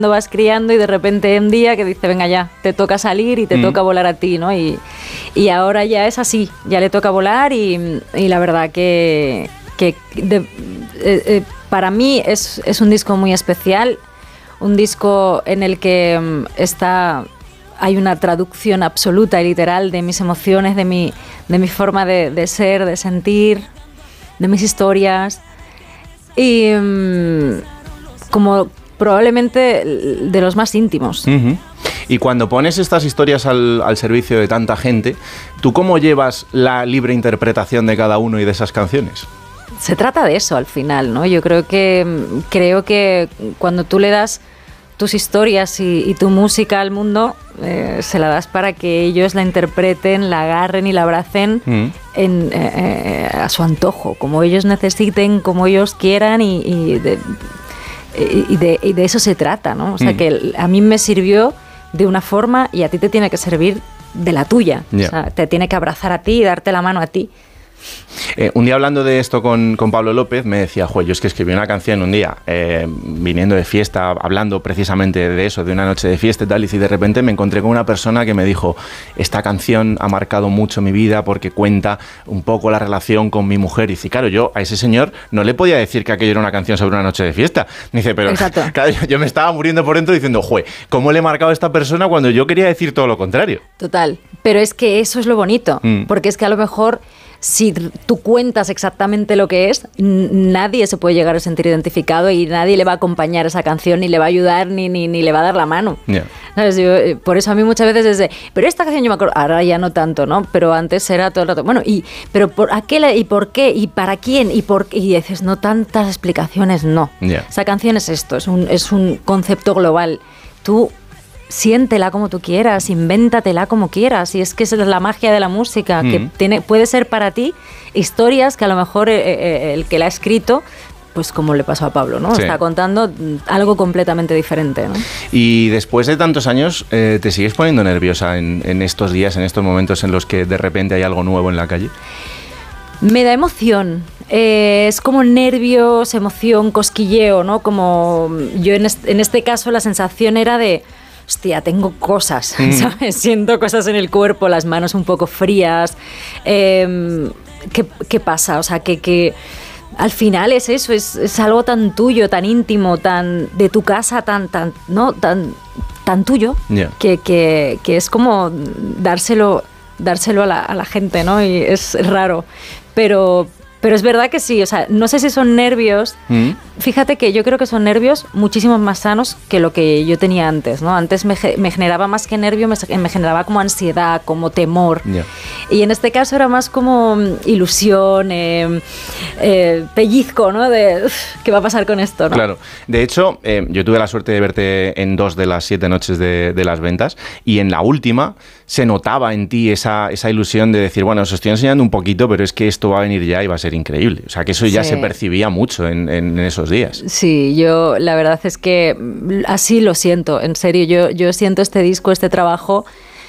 vas criando y de repente un día que dice, venga ya, te toca salir y te toca volar a ti, ¿no? Y ahora ya es así, ya le toca volar y la verdad que para mí es un disco muy especial, un disco en el que hay una traducción absoluta y literal de mis emociones, de mi forma de ser, de sentir, de mis historias y como probablemente de los más íntimos. Uh-huh. Y cuando pones estas historias al servicio de tanta gente, ¿tú cómo llevas la libre interpretación de cada uno y de esas canciones? Se trata de eso al final, ¿no? Yo creo que cuando tú le das tus historias y tu música al mundo, se la das para que ellos la interpreten, la agarren y la abracen a su antojo, como ellos necesiten, como ellos quieran y de eso se trata, ¿no? O sea, que a mí me sirvió de una forma y a ti te tiene que servir de la tuya. Yeah. O sea, te tiene que abrazar a ti y darte la mano a ti. Un día hablando de esto con Pablo López me decía, yo es que escribí una canción un día viniendo de fiesta, hablando precisamente de eso, de una noche de fiesta y tal, y de repente me encontré con una persona que me dijo, esta canción ha marcado mucho mi vida porque cuenta un poco la relación con mi mujer. Y dice, claro, yo a ese señor no le podía decir que aquello era una canción sobre una noche de fiesta. Me dice, pero claro, yo me estaba muriendo por dentro diciendo, ¿cómo le he marcado a esta persona cuando yo quería decir todo lo contrario? Total, pero es que eso es lo bonito, porque es que a lo mejor si tú cuentas exactamente lo que es, nadie se puede llegar a sentir identificado y nadie le va a acompañar esa canción, ni le va a ayudar, ni le va a dar la mano. Yeah. ¿Sabes? Por eso a mí muchas veces pero esta canción yo me acuerdo, ahora ya no tanto, ¿no? Pero antes era todo el rato, bueno, pero ¿por aquel y por qué? ¿Y para quién? ¿Y por qué? Y dices, no tantas explicaciones, no. Yeah. Esa canción es esto, es un concepto global. Tú siéntela como tú quieras, invéntatela como quieras, y es que esa es la magia de la música, que puede ser para ti historias que a lo mejor el que la ha escrito, pues como le pasó a Pablo, ¿no? Sí. Está contando algo completamente diferente, ¿no? Y después de tantos años, ¿te sigues poniendo nerviosa en estos días, en estos momentos en los que de repente hay algo nuevo en la calle? Me da emoción. Es como nervios, emoción, cosquilleo, ¿no? Como yo en este caso la sensación era de hostia, tengo cosas, ¿sabes? Siento cosas en el cuerpo, las manos un poco frías. ¿Qué pasa? O sea, que al final es eso, es algo tan tuyo, tan íntimo, tan de tu casa, tan tuyo, yeah. que es como dárselo a la gente, ¿no? Y es raro, pero es verdad que sí, o sea, no sé si son nervios. Fíjate que yo creo que son nervios muchísimo más sanos que lo que yo tenía antes, ¿no? Antes me generaba más que nervio, me generaba como ansiedad, como temor. Yeah. Y en este caso era más como ilusión, pellizco, ¿no? De ¿qué va a pasar con esto, ¿no? Claro. De hecho, yo tuve la suerte de verte en 2 de las 7 noches de las ventas, y en la última se notaba en ti esa ilusión de decir, bueno, os estoy enseñando un poquito, pero es que esto va a venir ya y va a ser increíble. O sea, que eso ya se percibía mucho en esos días. Sí, yo la verdad es que así lo siento, en serio. Yo siento este disco, este trabajo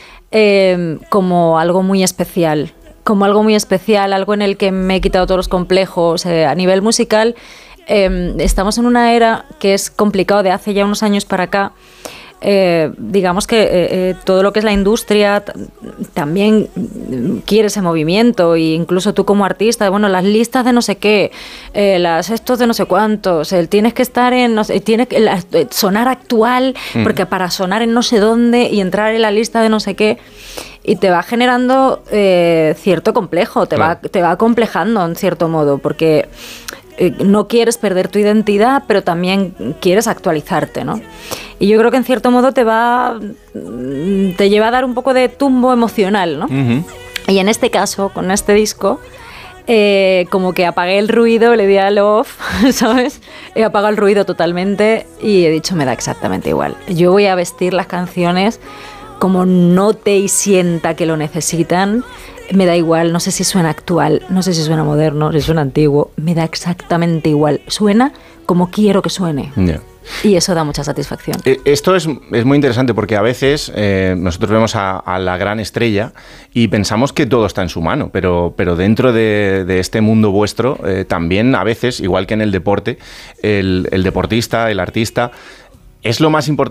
como algo muy especial. Como algo muy especial, algo en el que me he quitado todos los complejos. A nivel musical, estamos en una era que es complicado de hace ya unos años para acá. Digamos que todo lo que es la industria también quiere ese movimiento, e incluso tú como artista, bueno, las listas de no sé qué, estos de no sé cuántos, tienes que estar tienes que sonar actual, porque para sonar en no sé dónde y entrar en la lista de no sé qué, y te va generando cierto complejo, te va acomplejando en cierto modo, porque no quieres perder tu identidad, pero también quieres actualizarte, ¿no? Y yo creo que en cierto modo te lleva a dar un poco de tumbo emocional, ¿no? Uh-huh. Y en este caso, con este disco, como que apagué el ruido, le di al off, ¿sabes? He apagado el ruido totalmente y he dicho, me da exactamente igual. Yo voy a vestir las canciones como note y sienta que lo necesitan. Me da igual, no sé si suena actual, no sé si suena moderno, si suena antiguo, me da exactamente igual. Suena como quiero que suene. Yeah. Y eso da mucha satisfacción. Esto es muy interesante porque a veces nosotros vemos a la gran estrella y pensamos que todo está en su mano, pero dentro de este mundo vuestro también a veces, igual que en el deporte, el deportista, el artista, es lo más importante